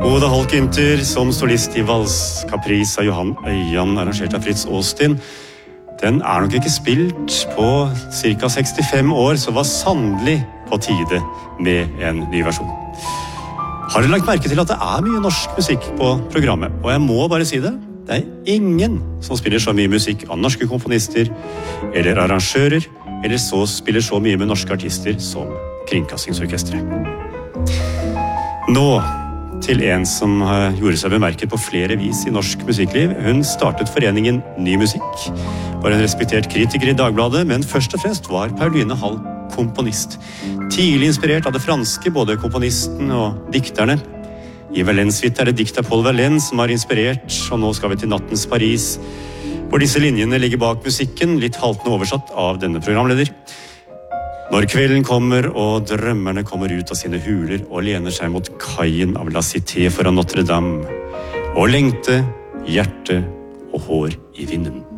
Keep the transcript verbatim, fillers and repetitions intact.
Oda Holkinter som solist i Vals Caprice av Johan Øyan, arrangert av Fritz Austin. Den er nok ikke spilt på cirka sekstifem år, så var sannelig på tide med en ny versjon. Har du lagt merke til at det er mye norsk musikk på programmet? Og jeg må bare si det, det er ingen som spiller så mye musikk av norske komponister, eller arrangører, eller så spiller så mye med norske artister som Kringkastingsorkestret. Nå til en som gjorde seg bemerket på flere vis i norsk musikkliv. Hun startet foreningen Ny Musikk, var en respektert kritiker i Dagbladet, men først og fremst var Pauline Hall komponist. Tidlig inspirert av det franske, både komponisten og dikterne. I Valens-suite er det dikt av Paul Verlaine som har inspirert, og nå skal vi til Nattens Paris, hvor disse linjene ligger bak musikken, litt haltende oversatt av denne programleder. Når kvelden kommer og drømmerne kommer ut av sine huler og lener seg mot kaien av La Cité foran Notre Dame, og lengte, hjerte og hår i vinden.